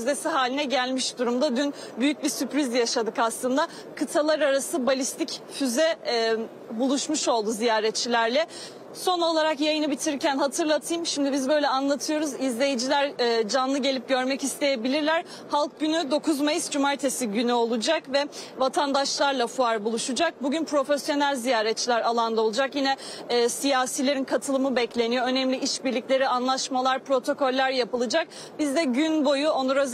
gözdesi haline gelmiş durumda. Dün büyük bir sürpriz yaşadık aslında. Kıtalar arası balistik füze buluşmuş oldu ziyaretçilerle. Son olarak yayını bitirirken hatırlatayım. Şimdi biz böyle anlatıyoruz. İzleyiciler canlı gelip görmek isteyebilirler. Halk Günü 9 Mayıs Cumartesi günü olacak ve vatandaşlarla fuar buluşacak. Bugün profesyonel ziyaretçiler alanda olacak. Yine siyasilerin katılımı bekleniyor. Önemli işbirlikleri, anlaşmalar, protokoller yapılacak. Biz de gün boyu Onur Özel